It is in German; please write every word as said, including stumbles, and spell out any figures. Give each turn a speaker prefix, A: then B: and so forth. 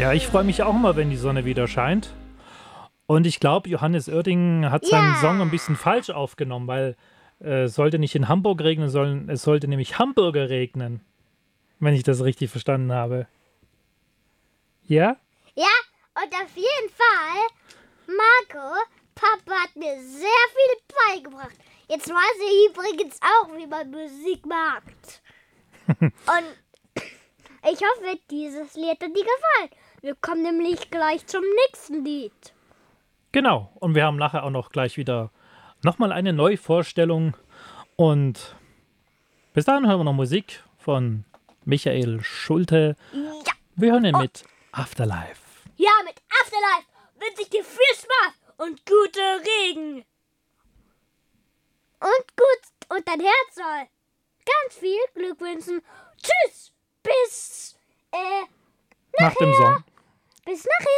A: Ja, ich freue mich auch immer, wenn die Sonne wieder scheint. Und ich glaube, Johannes Oerding hat seinen
B: Ja.
A: Song ein bisschen falsch aufgenommen, weil äh, es sollte nicht in Hamburg regnen, sondern es sollte nämlich Hamburger regnen. Wenn ich das richtig verstanden habe. Ja?
B: Ja, und auf jeden Fall, Marco, Papa hat mir sehr viel beigebracht. Jetzt weiß ich übrigens auch, wie man Musik macht. Und ich hoffe, dieses Lied hat dir gefallen. Wir kommen nämlich gleich zum nächsten Lied.
A: Genau. Und wir haben nachher auch noch gleich wieder nochmal eine Neuvorstellung. Und bis dahin hören wir noch Musik von Michael Schulte.
B: Ja,
A: Wir hören ihn mit Afterlife.
B: ja, mit Afterlife wünsche ich dir viel Spaß und gute Regen. Und gut, und dein Herz soll ganz viel Glück wünschen. Tschüss, bis, äh,
A: Nach dem Song.
B: bis nachher.